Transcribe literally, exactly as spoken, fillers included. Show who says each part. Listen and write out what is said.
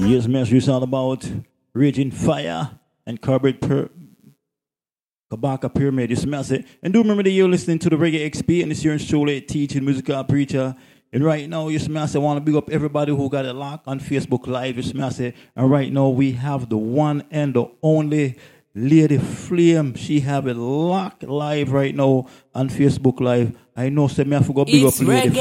Speaker 1: Yes, message is all about Raging Fire and Carbon per Kabaka Pyramid. This message. And do remember that you're listening to the Reggae X P and it's your Shole teaching musical preacher. And right now, you smash, I want to big up everybody who got a lock on Facebook Live. You smash it. And right now, we have the one and the only Lady Flame. She have it locked live right now on Facebook Live. I know, say me I forgot big up Lady